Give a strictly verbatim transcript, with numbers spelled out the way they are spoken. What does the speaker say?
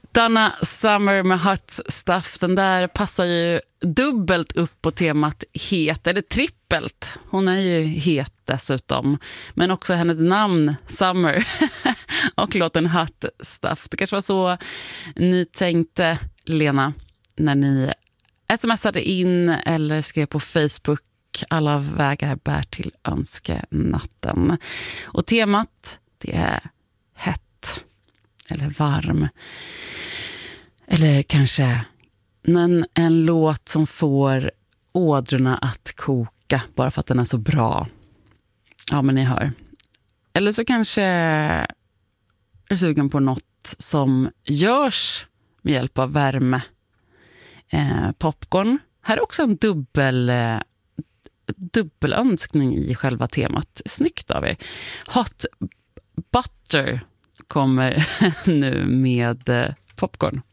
Donna Summer med Hot Stuff, den där passar ju dubbelt upp på temat het, eller trippelt. Hon är ju het dessutom, men också hennes namn Summer och låten Hot Stuff. Det kanske var så ni tänkte, Lena, när ni smsade in eller skrev på Facebook. Alla vägar bär till önskenatten. Och temat, det är hett eller varm. Eller kanske en, en låt som får ådrorna att koka bara för att den är så bra. Ja, men ni hör. Eller så kanske är du sugen på något som görs med hjälp av värme. Eh, popcorn. Här är också en dubbel... Eh, dubbelönskning i själva temat. Snyggt av er. Hot Butter kommer nu med popcorn.